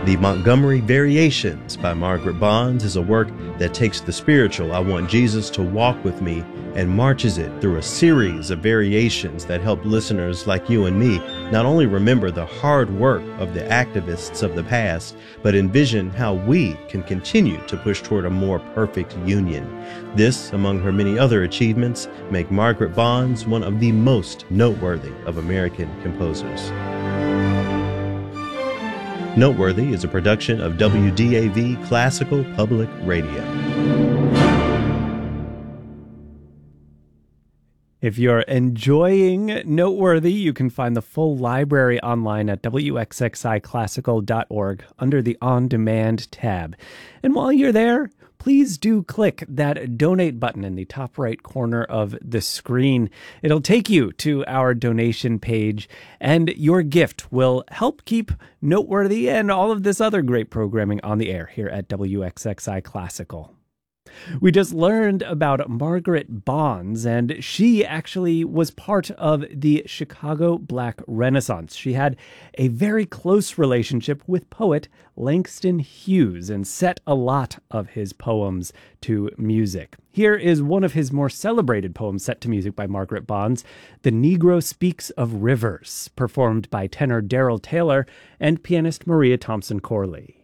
The Montgomery Variations by Margaret Bonds is a work that takes the spiritual "I want Jesus to walk with me" and marches it through a series of variations that help listeners like you and me not only remember the hard work of the activists of the past, but envision how we can continue to push toward a more perfect union. This, among her many other achievements, make Margaret Bonds one of the most noteworthy of American composers. Noteworthy is a production of WDAV Classical Public Radio. If you're enjoying Noteworthy, you can find the full library online at wxxiclassical.org under the On Demand tab. And while you're there, please do click that donate button in the top right corner of the screen. It'll take you to our donation page, and your gift will help keep Noteworthy and all of this other great programming on the air here at WXXI Classical. We just learned about Margaret Bonds, and she actually was part of the Chicago Black Renaissance. She had a very close relationship with poet Langston Hughes and set a lot of his poems to music. Here is one of his more celebrated poems set to music by Margaret Bonds, "The Negro Speaks of Rivers," performed by tenor Darrell Taylor and pianist Maria Thompson Corley.